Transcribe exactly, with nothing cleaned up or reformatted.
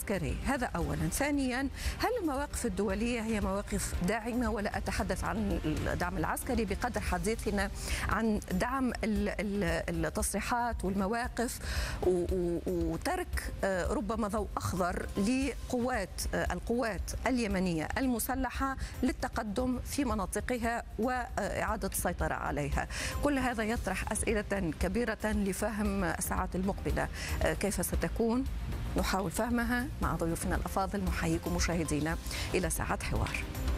العسكري؟ هذا أولا. ثانيا، هل المواقف الدولية هي مواقف داعمة؟ ولا أتحدث عن الدعم العسكري بقدر حديثنا عن دعم التصريحات والمواقف وترك ربما ضوء أخضر لقوات القوات اليمنية المسلحة للتقدم في مناطقها وإعادة السيطرة عليها. كل هذا يطرح أسئلة كبيرة لفهم الساعات المقبلة. كيف ستكون؟ نحاول فهمها مع ضيوفنا الأفاضل. نحييكم مشاهدينا إلى ساعة حوار.